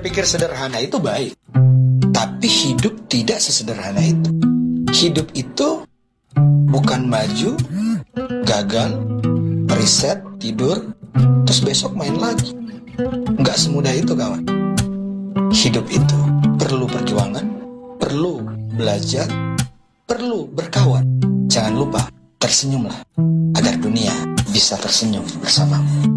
berpikir sederhana itu baik. Tapi hidup tidak sesederhana itu. Hidup itu bukan maju, gagal, riset, tidur, terus besok main lagi. Nggak semudah itu, kawan. Hidup itu perlu perjuangan, perlu belajar, perlu berkawan. Jangan lupa, tersenyumlah agar dunia bisa tersenyum bersamamu.